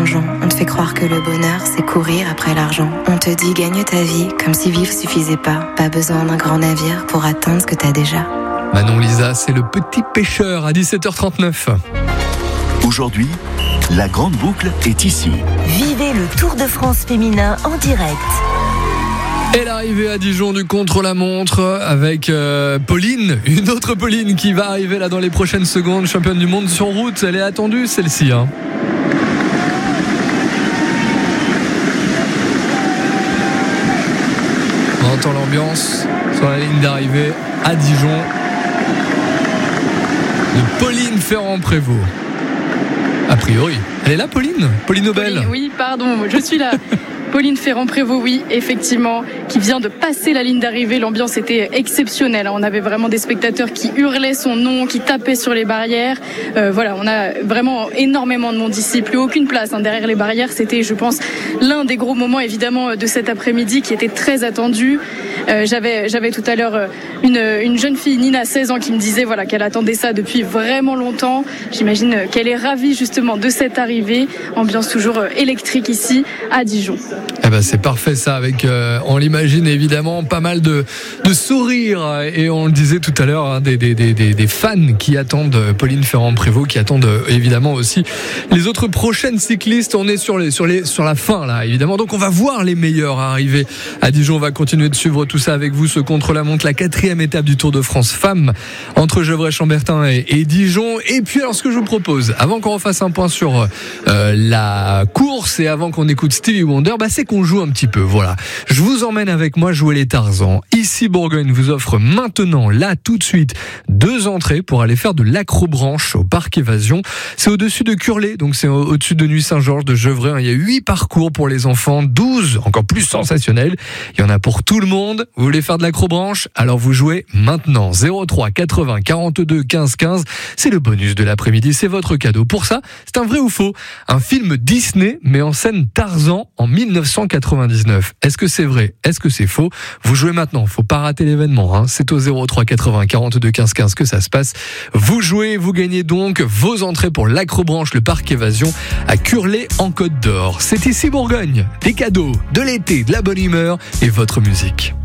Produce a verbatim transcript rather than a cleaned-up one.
plongeon. On te fait croire que le bonheur, c'est courir après l'argent. On te dit gagne ta vie, comme si vivre suffisait pas. Pas besoin d'un grand navire pour atteindre ce que t'as déjà. Manon Lisa, c'est le petit pêcheur à dix-sept heures trente-neuf. Aujourd'hui, la grande boucle est ici. Vivez le Tour de France féminin en direct. Et l'arrivée à Dijon du contre-la-montre avec euh, Pauline, une autre Pauline qui va arriver là dans les prochaines secondes, championne du monde sur route. Elle est attendue celle-ci. Hein. On entend l'ambiance sur la ligne d'arrivée à Dijon de Pauline Ferrand-Prévôt. A priori. Elle est là, Pauline Pauline Nobel. Pauline, oui, pardon, je suis là. Pauline Ferrand-Prévôt, oui, effectivement, qui vient de passer la ligne d'arrivée. L'ambiance était exceptionnelle. On avait vraiment des spectateurs qui hurlaient son nom, qui tapaient sur les barrières. Euh, voilà, on a vraiment énormément de monde ici. Plus aucune place hein, derrière les barrières. C'était, je pense, l'un des gros moments, évidemment, de cet après-midi qui était très attendu. Euh, j'avais, j'avais tout à l'heure une, une jeune fille, Nina, seize ans, qui me disait voilà, qu'elle attendait ça depuis vraiment longtemps. J'imagine qu'elle est ravie, justement, de cette arrivée. Ambiance toujours électrique ici, à Dijon. Eh ben c'est parfait ça, avec euh, on l'imagine évidemment pas mal de, de sourires et on le disait tout à l'heure hein, des, des, des, des fans qui attendent Pauline Ferrand-Prévôt, qui attendent évidemment aussi les autres prochaines cyclistes. On est sur, les, sur, les, sur la fin là évidemment, donc on va voir les meilleurs arriver à Dijon. On va continuer de suivre tout ça avec vous, ce contre-la-montre, la quatrième étape du Tour de France femmes entre Gevrey-Chambertin et, et Dijon. Et puis alors ce que je vous propose, avant qu'on refasse un point sur euh, la course et avant qu'on écoute Stevie Wonder, bah, c'est qu'on joue un petit peu, voilà. Je vous emmène avec moi jouer les Tarzans. Ici Bourgogne vous offre maintenant, là tout de suite, deux entrées pour aller faire de l'acrobranche au parc Évasion. C'est au-dessus de Curlé, donc c'est au-dessus de Nuit-Saint-Georges, de Gevrey. Il y a huit parcours pour les enfants, douze encore plus sensationnels. Il y en a pour tout le monde. Vous voulez faire de l'acrobranche? Alors vous jouez maintenant. zéro trois quatre-vingts quarante-deux quinze quinze. C'est le bonus de l'après-midi, c'est votre cadeau. Pour ça, c'est un vrai ou faux? Un film Disney met en scène Tarzan en mille neuf cent quatre-vingt-dix-neuf. Est-ce que c'est vrai? Est-ce que c'est faux? Vous jouez maintenant, faut pas rater l'événement, hein. C'est au zéro trois quatre-vingts quarante-deux quinze quinze que ça se passe. Vous jouez, vous gagnez donc vos entrées pour l'acrobranche, le parc Évasion à Curlé en Côte d'Or. C'est ici Bourgogne, des cadeaux, de l'été, de la bonne humeur et votre musique.